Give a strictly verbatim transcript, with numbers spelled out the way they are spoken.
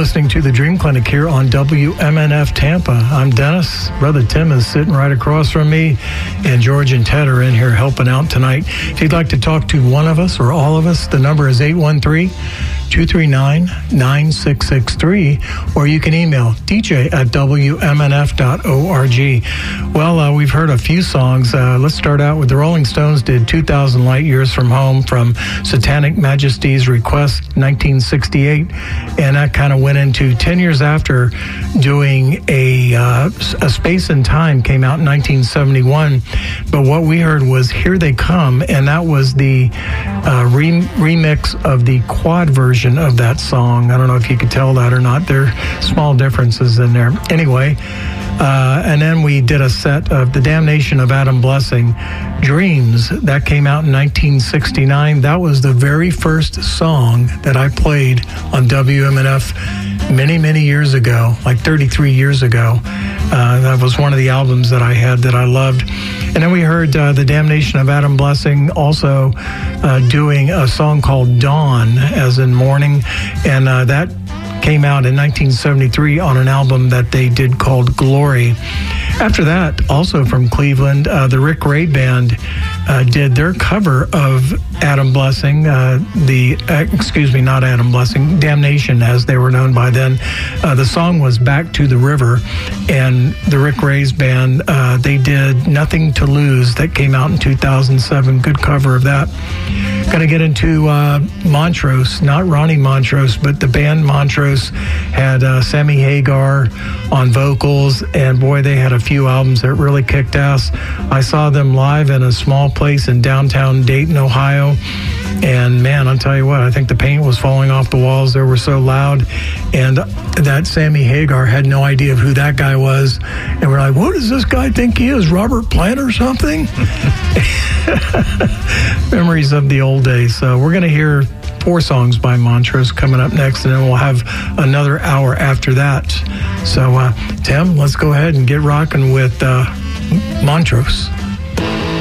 listening to the Dream Clinic here on W M N F Tampa. I'm Dennis. Brother Tim is sitting right across from me, and George and Ted are in here helping out tonight. If you'd like to talk to one of us or all of us, the number is eight one three, two three nine, nine six six three, or you can email D J at W M N F dot org. Well, uh, we've heard a few songs. Uh, let's start out with the Rolling Stones did two thousand Light Years from Home from Satanic Majesty's Request, nineteen sixty-eight, and that kind of went into ten years after doing a, uh, a Space and Time came out in nineteen seventy-one, but what we heard was Here They Come, and that was the uh, re- remix of the quad version of that song. I don't know if you could tell that or not. There are small differences in there. Anyway, uh, and then we did a set of The Damnation of Adam Blessing, Dreams. That came out in nineteen sixty-nine. That was the very first song that I played on W M N F many, many years ago, like thirty-three years ago. Uh, that was one of the albums that I had that I loved. And then we heard uh, The Damnation of Adam Blessing also uh, doing a song called Dawn, as in morning, and uh, that came out in nineteen seventy-three on an album that they did called Glory. After that, also from Cleveland, uh, the Rick Ray Band uh, did their cover of Adam Blessing, uh, the, uh, excuse me, not Adam Blessing, Damnation, as they were known by then. Uh, the song was Back to the River, and the Rick Ray's band, uh, they did Nothing to Lose, that came out in two thousand seven. Good cover of that. Going to get into uh, Montrose, not Ronnie Montrose, but the band Montrose had uh, Sammy Hagar on vocals, and boy, they had a few albums that really kicked ass. I saw them live in a small place in downtown Dayton, Ohio, and man, I'll tell you what, I think the paint was falling off the walls. They were so loud, and that Sammy Hagar had no idea of who that guy was, and we're like, what does this guy think he is, Robert Plant or something? Memories of the old days. So we're going to hear four songs by Montrose coming up next, and then we'll have another hour after that. So, uh, Tim, let's go ahead and get rocking with uh, Montrose.